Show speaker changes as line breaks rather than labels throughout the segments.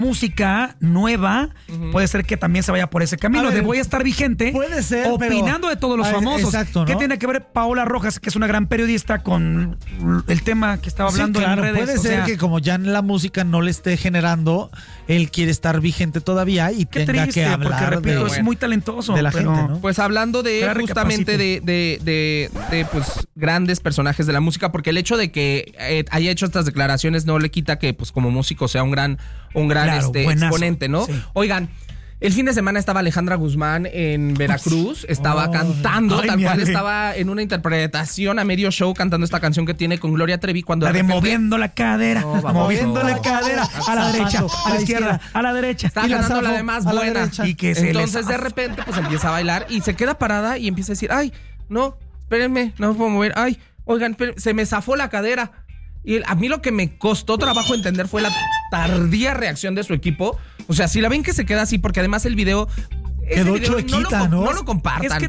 música nueva, puede ser que también se vaya por ese camino.
A ver,
voy a estar vigente,
puede ser,
opinando de todos los famosos.
Exacto, ¿no?
¿Qué tiene que ver Paola Rojas, que es una gran periodista, con el tema que estaba hablando
sí, claro,
en redes?
puede ser que como ya en la música no le esté generando, él quiere estar vigente todavía y
qué
tenga
triste,
que hablar
porque repito,
de,
es muy talentoso
de la
pero
gente, ¿no?
Pues hablando de justamente de pues grandes personajes de la música, porque el hecho de que haya hecho estas declaraciones no le quita que pues como músico sea un gran
claro,
exponente, ¿no?
Sí.
Oigan, el fin de semana estaba Alejandra Guzmán en Veracruz, estaba cantando, tal cual estaba en una interpretación a medio show cantando esta canción que tiene con Gloria Trevi cuando
la de moviendo la cadera, moviendo la cadera a la derecha, a la izquierda, a la derecha.
Estaba cantando la de más buena.
Y que
entonces de repente pues empieza a bailar y se queda parada y empieza a decir, ay, no, espérenme, no me puedo mover, ay, oigan, se me zafó la cadera. Y a mí lo que me costó trabajo entender fue la tardía reacción de su equipo. O sea, si la ven que se queda así, porque además el video
quedó chuequita, ¿no?
No lo compartan.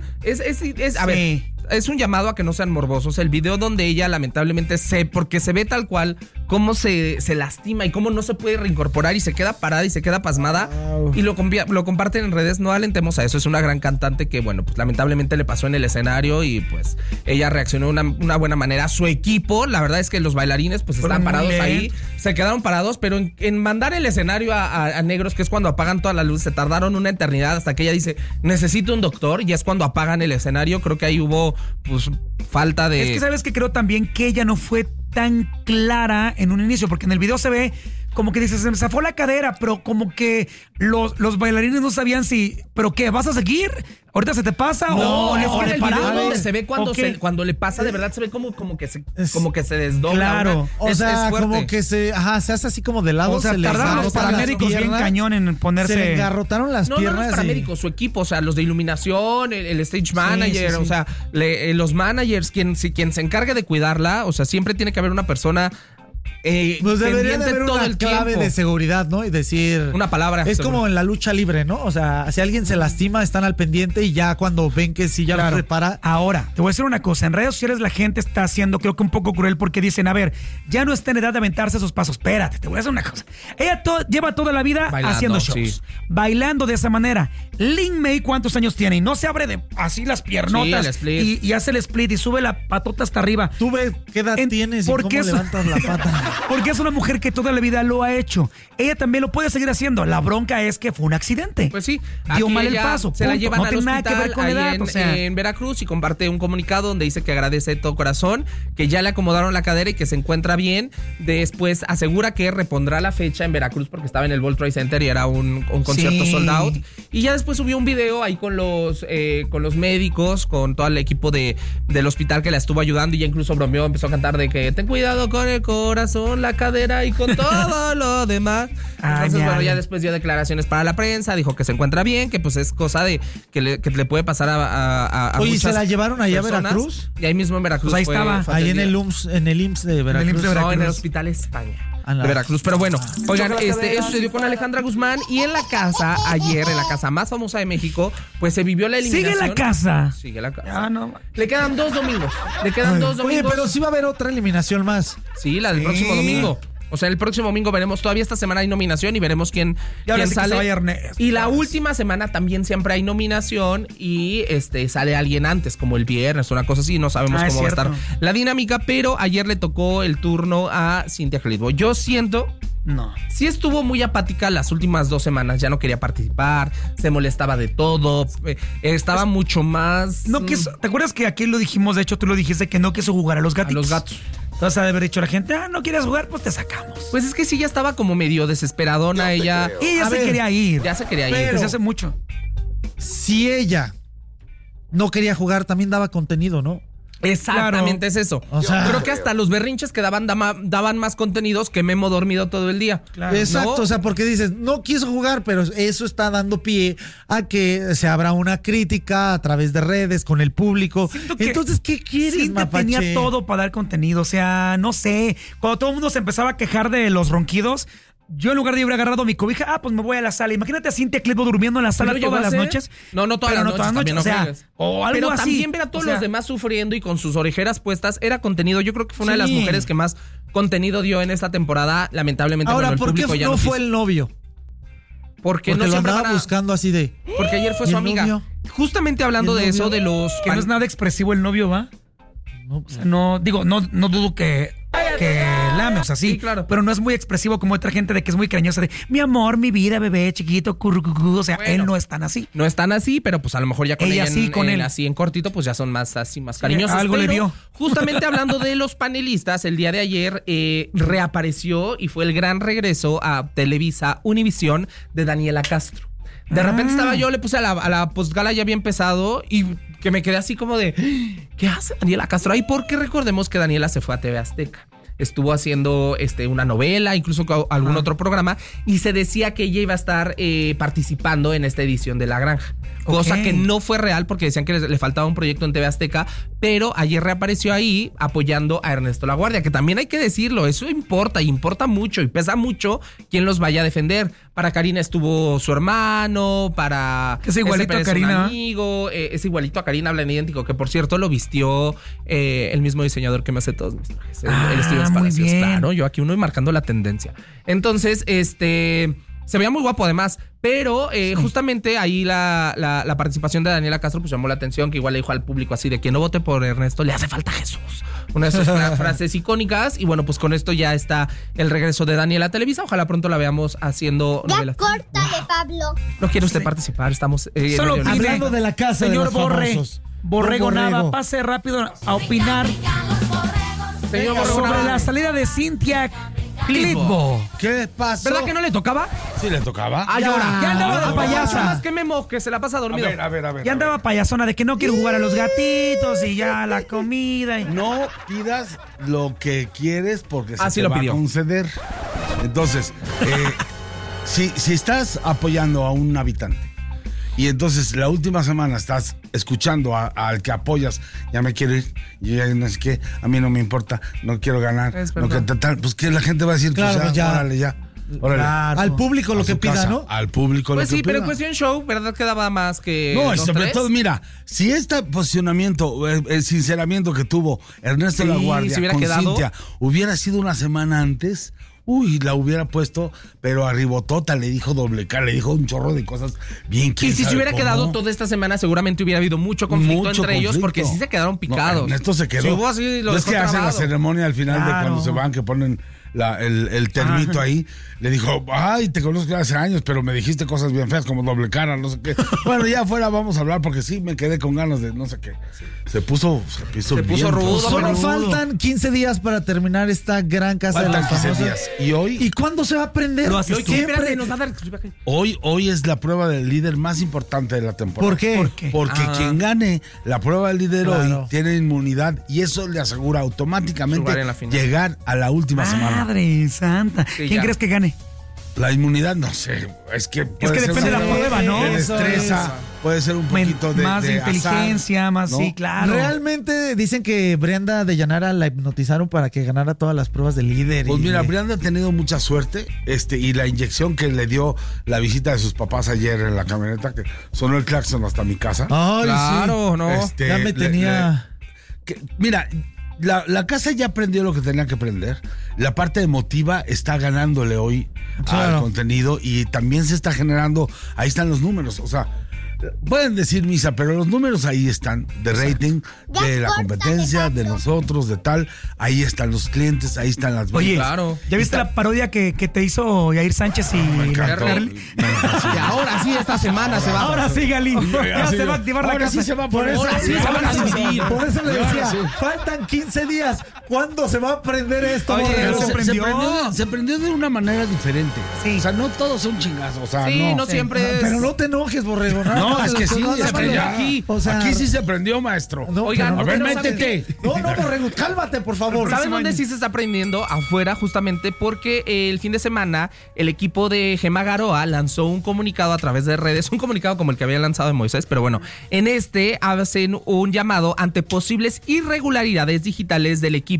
A ver, es un llamado a que no sean morbosos. El video donde ella lamentablemente porque se ve tal cual cómo se lastima y cómo no se puede reincorporar y se queda parada y se queda pasmada y lo comparten en redes. No alentemos a eso. Es una gran cantante que, bueno, pues lamentablemente le pasó en el escenario y pues ella reaccionó de una buena manera. Su equipo, la verdad es que los bailarines pues están parados ahí, se quedaron parados, pero en mandar el escenario a negros, que es cuando apagan toda la luz, se tardaron una eternidad hasta que ella dice, necesito un doctor, y es cuando apagan el escenario. Creo que ahí hubo pues falta de...
Es que sabes que creo también que ella no fue tan clara en un inicio, porque en el video se ve como que dice, se me zafó la cadera, pero como que los bailarines no sabían ¿pero qué? ¿Vas a seguir? ¿Ahorita se te pasa? ¿O le paramos?
Se ve cuando le pasa, de verdad se ve como que se desdobla.
Claro,
es fuerte.
como que se hace así como de lado.
O sea, tardaron los paramédicos bien cañón en ponerse...
Se le engarrotaron las piernas.
No los paramédicos, su equipo, o sea, los de iluminación, el stage manager, o sea, los managers, quien se encargue de cuidarla, o sea, siempre tiene que haber una persona...
Pues debería de haber
todo
una
el
clave
tiempo
de seguridad, ¿no? Y decir...
Una palabra.
Es como en la lucha libre, ¿no? O sea, si alguien se lastima, están al pendiente y ya cuando ven que sí ya lo repara...
Ahora, te voy a decir una cosa. En redes sociales la gente está haciendo, creo que un poco cruel, porque dicen, a ver, ya no está en edad de aventarse esos pasos. Espérate, te voy a decir una cosa. Ella lleva toda la vida haciendo shows. Bailando de esa manera. Lin May, ¿cuántos años tiene? Y no se abre así las piernotas.
Sí,
y hace el split y sube la patota hasta arriba.
Tú ves qué edad tienes y cómo levantas la pata.
Porque es una mujer que toda la vida lo ha hecho. Ella también lo puede seguir haciendo. La bronca es que fue un accidente.
Pues sí.
Dio mal el paso.
Se la llevan
no
al
tiene
hospital
nada que ver con edad,
en Veracruz, y comparte un comunicado donde dice que agradece de todo corazón, que ya le acomodaron la cadera y que se encuentra bien. Después asegura que repondrá la fecha en Veracruz porque estaba en el World Trade Center y era un concierto sold out. Y ya después subió un video ahí con los médicos, con todo el equipo del hospital que la estuvo ayudando, y ya incluso bromeó, empezó a cantar de que ten cuidado con el corazón, la cadera y con todo lo demás. Entonces, bueno, ya después dio declaraciones para la prensa, dijo que se encuentra bien, que pues es cosa de que le puede pasar a
Oye,
muchas
¿se la llevaron allá
personas.
a Veracruz?
Y ahí mismo en Veracruz.
Pues ahí estaba.
Ahí en el IMSS de Veracruz.
No, en el Hospital España de Veracruz. Pero bueno, oigan, eso sucedió con Alejandra Guzmán, y en la casa, ayer, en la casa más famosa de México, pues se vivió la eliminación.
¿Sigue la casa?
Sigue la casa.
Ah, no.
Le quedan 2 domingos.
Oye, pero sí va a haber otra eliminación más.
Sí, la del próximo domingo. O sea, el próximo domingo veremos, todavía esta semana hay nominación y veremos quién sale. Y la última semana también siempre hay nominación y sale alguien antes, como el viernes, una cosa así, no sabemos cómo va a estar la dinámica, pero ayer le tocó el turno a Cintia Clitbo. Yo siento...
No.
Sí estuvo muy apática las últimas 2 semanas, ya no quería participar, se molestaba de todo, estaba mucho más...
No quiso, ¿te acuerdas que aquí lo dijimos? De hecho, tú lo dijiste, que no quiso jugar a los gatitos.
A los gatos.
Entonces, ha de haber dicho a la gente, no quieres jugar, pues te sacamos.
Pues es que sí, ya estaba como medio desesperadona ella.
Y ya se quería ir.
Ya se quería ir.
Desde hace mucho.
Si ella no quería jugar, también daba contenido, ¿no?
Exactamente, es eso.
O sea,
creo que hasta los berrinches que daban más contenidos que Memo dormido todo el día.
Claro. Exacto, ¿no? O sea, porque dices, no quiso jugar, pero eso está dando pie a que se abra una crítica a través de redes con el público. Entonces, ¿qué quieres,
Cintia
mapache?
tenía todo para dar contenido, o sea, no sé, cuando todo el mundo se empezaba a quejar de los ronquidos, yo en lugar de haber agarrado mi cobija, pues me voy a la sala. Imagínate a Cintia Clitbo durmiendo en la sala todas las noches.
No todas las noches,
o sea, o algo
pero
así.
También ver a todos los demás sufriendo y con sus orejeras puestas era contenido. Yo creo que fue una de las mujeres que más contenido dio en esta temporada. Lamentablemente,
ahora,
el
¿por
público
qué
ya
no fue
quiso.
el novio?
Porque no
lo
siempre
andaba buscando así de...
Porque ayer fue su amiga.
Novio?
Justamente hablando de eso, de los...
Que no es nada expresivo el novio, ¿va? No, o sea, no dudo que lame, o sea, sí,
claro.
Pero no es muy expresivo como otra gente de que es muy cariñosa de mi amor, mi vida, bebé, chiquito, currucucú. O sea, bueno, él no es tan así.
No es tan así, pero pues a lo mejor ya con ella
sí, con él.
Así en cortito, pues ya son más así, más cariñosos.
Algo le vio.
Justamente hablando de los panelistas, el día de ayer reapareció y fue el gran regreso a Televisa Univisión de Daniela Castro. De repente estaba yo, le puse a la postgala ya bien pesado y que me quedé así como de ¿qué hace Daniela Castro ahí? Porque recordemos que Daniela se fue a TV Azteca. Estuvo haciendo una novela, incluso algún otro programa, y se decía que ella iba a estar participando en esta edición de La Granja. Cosa que no fue real porque decían que le faltaba un proyecto en TV Azteca, pero ayer reapareció ahí apoyando a Ernesto La Guardia, que también hay que decirlo, eso importa mucho y pesa mucho quién los vaya a defender. Para Karina estuvo su hermano, para...
Es igualito a Karina.
Un amigo, es igualito a Karina, hablan idéntico, que por cierto lo vistió el mismo diseñador que me hace todos mis trajes. El Steven Palacios, claro, yo aquí uno y marcando la tendencia. Entonces, se veía muy guapo además, pero justamente ahí la participación de Daniela Castro pues llamó la atención, que igual le dijo al público así de que no vote por Ernesto, le hace falta Jesús. Una de sus frases icónicas, y bueno, pues con esto ya está el regreso de Daniela a Televisa, ojalá pronto la veamos haciendo novelas.
Córtale, Pablo.
No quiere usted participar, estamos...
Solo
hablando de la casa
señor
de los famosos.
Borrego Nava, pase rápido a opinar
Señor
sobre la salida de Cintia Clitbo.
¿Qué pasó?
¿Verdad que no le tocaba?
Sí le tocaba.
Ah, llora.
Ya andaba de payasa.
Más que Memo, que se la pasa dormido.
A ver.
Ya andaba payasona de que no quiero jugar a los gatitos y ya la comida.
No pidas lo que quieres porque se
sí
te
lo
va
pidió.
a conceder. Entonces, si estás apoyando a un habitante y entonces la última semana estás escuchando al que apoyas, ya me quiero ir, yo ya no sé qué, a mí no me importa, no quiero ganar, no que tal, pues que la gente va a decir,
claro,
pues ya, órale.
Claro. Al público lo que pida,
casa,
¿no?
Al público
pues
lo que
sí,
pida.
pero en cuestión show, ¿verdad que daba más que
No, y
dos,
sobre
tres?
todo, mira, si este posicionamiento, el sinceramiento que tuvo Ernesto La Guardia
si hubiera
con
quedado...
Cintia hubiera sido una semana antes, la hubiera puesto, pero a ribotota le dijo doble cara, le dijo un chorro de cosas bien.
Y si se hubiera quedado toda esta semana, seguramente hubiera habido mucho conflicto entre ellos, porque sí se quedaron picados.
No, Ernesto se quedó.
Si hubo así, lo
es que hacen la ceremonia al final de cuando se van, que ponen el termito ahí. Le dijo, ay, te conozco hace años, pero me dijiste cosas bien feas como doble cara, no sé qué. Bueno, ya afuera vamos a hablar porque sí me quedé con ganas de no sé qué. Se puso bien
rudo.
Solo faltan 15 días para terminar esta gran casa de los famosos.
15 días. ¿Y hoy?
¿Y cuándo se va a aprender?
Hoy es la prueba del líder más importante de la temporada.
¿Por qué?
Porque quien gane la prueba del líder hoy tiene inmunidad y eso le asegura automáticamente llegar a la última semana.
Madre santa.
Sí,
¿Quién crees que gane?
La inmunidad, no sé. Es que
depende de la prueba, ¿no?
De destreza, puede ser un poquito
más
de
inteligencia,
azar,
más,
¿no?
sí, claro.
Realmente dicen que Brianda de Llanara la hipnotizaron para que ganara todas las pruebas de líder.
Pues mira, Brianda ha tenido mucha suerte, y la inyección que le dio la visita de sus papás ayer en la camioneta, que sonó el claxon hasta mi casa.
Ay,
claro,
sí.
no.
Ya me tenía...
Mira, la casa ya aprendió lo que tenía que aprender. La parte emotiva está ganándole hoy al contenido y también se está generando, ahí están los números, o sea, pueden decir misa, pero los números ahí están, de rating, de la competencia, de nosotros, de tal, ahí están los clientes, ahí están las ventas.
Oye,
claro.
¿Ya viste la parodia que te hizo Yair Sánchez y
Carly? Y ahora sí, esta semana se va.
Ahora sí, Gali. Ya se va a activar la
Ahora
casa.
sí se va a poner.
Ahora sí se van a decidir.
Por eso le decía,
Sí.
faltan 15 días. ¿Cuándo se va a aprender esto?
Oye,
Borrego?
Se prendió de una manera diferente.
Sí.
O sea, no todos son chingazos. O sea,
Sí, no siempre es...
Pero no te enojes, Borrego.
No, es que sí,
es que
ya.
aquí.
O sea,
Aquí sí se prendió, maestro.
no,
Oigan,
pero
a ver,
pero
métete.
No, Borrego, cálmate, por favor.
¿Saben dónde sí se está aprendiendo? Afuera, justamente porque el fin de semana el equipo de Gemma Garoa lanzó un comunicado a través de redes, un comunicado como el que había lanzado de Moisés, pero bueno, en este hacen un llamado ante posibles irregularidades digitales del equipo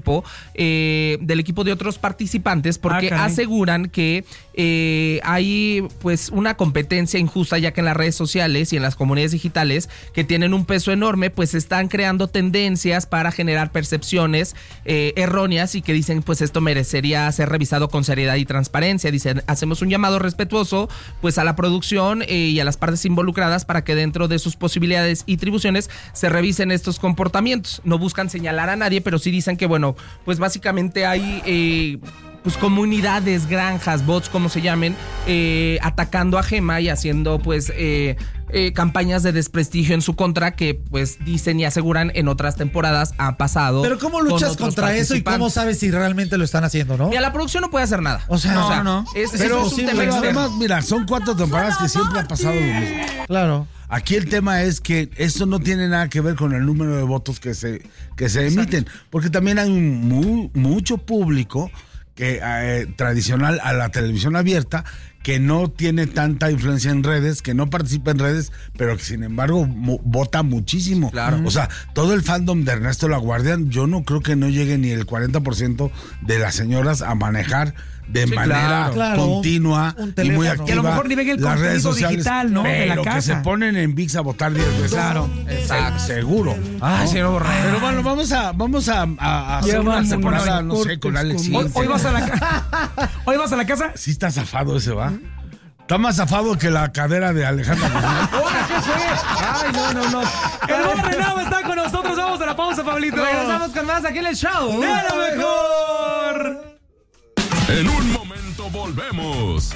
equipo de otros participantes, porque aseguran que hay pues una competencia injusta, ya que en las redes sociales y en las comunidades digitales, que tienen un peso enorme, pues están creando tendencias para generar percepciones erróneas, y que dicen pues esto merecería ser revisado con seriedad y transparencia. Dicen, hacemos un llamado respetuoso pues a la producción y a las partes involucradas para que dentro de sus posibilidades y atribuciones se revisen estos comportamientos. No buscan señalar a nadie, pero sí dicen que bueno, pues básicamente hay pues comunidades, granjas, bots, como se llamen, atacando a Gemma y haciendo pues campañas de desprestigio en su contra, que pues dicen y aseguran en otras temporadas ha pasado.
Pero ¿cómo luchas contra eso y cómo sabes si realmente lo están haciendo, no?
Mira, la producción no puede hacer nada.
O sea, no.
Pero además, mira, son 4 temporadas que siempre ha pasado lo mismo.
Claro.
Aquí el tema es que eso no tiene nada que ver con el número de votos que se emiten, porque también hay mucho público que tradicional a la televisión abierta, que no tiene tanta influencia en redes, que no participa en redes, pero que sin embargo vota muchísimo.
Claro.
O sea, todo el fandom de Ernesto La Guardia, yo no creo que no llegue ni el 40% de las señoras a manejar de manera continua y muy activa.
Que a lo mejor ni ven el contenido digital, ¿no? De la casa.
Que se ponen en ViX a votar 10 veces.
Claro.
Exacto. Seguro.
Ay, señor Borrego.
Pero bueno, vamos a hacer una temporada, no sé, con Alex.
Hoy vas a la casa.
Sí está zafado ese, ¿va? Está más zafado que la cadera de Alejandro.
¿Qué fue? Ay, no. El Borrego está con nosotros. Vamos a la pausa, Pablito.
Regresamos con más aquí en el show.
¡De lo mejor!
En un momento volvemos.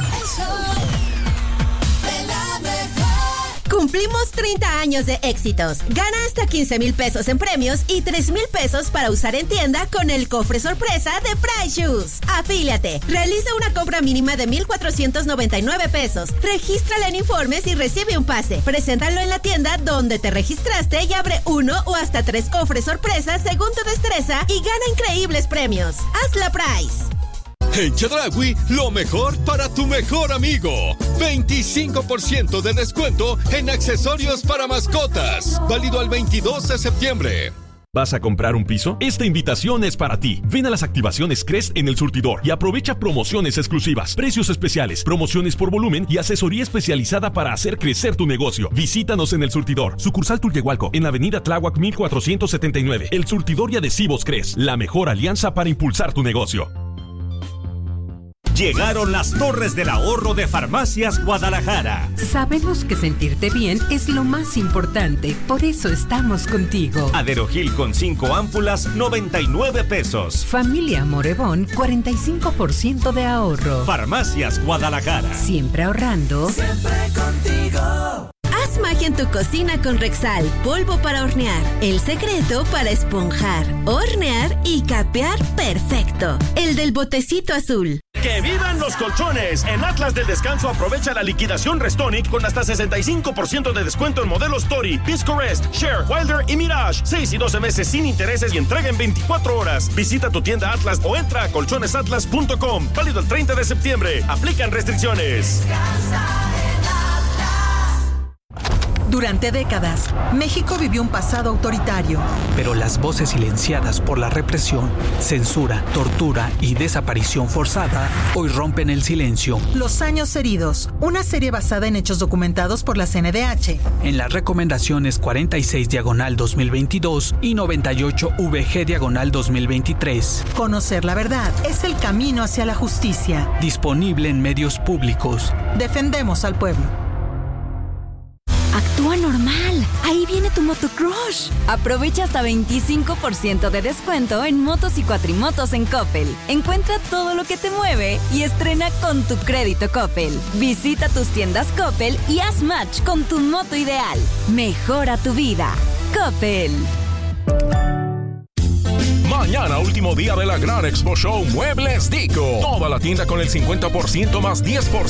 Cumplimos 30 años de éxitos. Gana hasta 15,000 pesos en premios y 3,000 pesos para usar en tienda con el cofre sorpresa de Price Shoes. Afíliate. Realiza una compra mínima de 1,499 pesos. Regístrala en informes y recibe un pase. Preséntalo en la tienda donde te registraste y abre 1 o hasta 3 cofres sorpresas según tu destreza y gana increíbles premios. Hazla Price.
En Chedraui, lo mejor para tu mejor amigo. 25% de descuento en accesorios para mascotas. Válido al 22 de septiembre. ¿Vas a comprar un piso? Esta invitación es para ti. Ven a las activaciones Crest en El Surtidor y aprovecha promociones exclusivas, precios especiales, promociones por volumen y asesoría especializada para hacer crecer tu negocio. Visítanos en El Surtidor, sucursal Tultehualco, en la avenida Tláhuac 1479. El Surtidor y Adhesivos Crest, la mejor alianza para impulsar tu negocio.
Llegaron las Torres del Ahorro de Farmacias Guadalajara.
Sabemos que sentirte bien es lo más importante, por eso estamos contigo.
Aderogil con 5 ámpulas, 99 pesos.
Familia Morevón, 45% de ahorro.
Farmacias Guadalajara.
Siempre ahorrando.
Siempre contigo. Haz magia en tu cocina con Rexal, polvo para hornear. El secreto para esponjar, hornear y capear perfecto. El del botecito azul.
¡Que vivan los colchones! En Atlas del Descanso aprovecha la liquidación Restonic con hasta 65% de descuento en modelos Tori, Pisco Rest, Share, Wilder y Mirage. 6 y 12 meses sin intereses y entrega en 24 horas. Visita tu tienda Atlas o entra a colchonesatlas.com. Válido el 30 de septiembre. Aplican restricciones.
Durante décadas, México vivió un pasado autoritario.
Pero las voces silenciadas por la represión, censura, tortura y desaparición forzada hoy rompen el silencio.
Los años heridos, una serie basada en hechos documentados por la CNDH.
En las recomendaciones 46/2022 y 98VG/2023.
Conocer la verdad es el camino hacia la justicia.
Disponible en medios públicos.
Defendemos al pueblo.
Actúa normal. Ahí viene tu motocrush. Aprovecha hasta 25% de descuento en motos y cuatrimotos en Coppel. Encuentra todo lo que te mueve y estrena con tu crédito Coppel. Visita tus tiendas Coppel y haz match con tu moto ideal. Mejora tu vida. Coppel.
Mañana, último día de la Gran Expo Show Muebles Dico. Toda la tienda con el 50% más 10%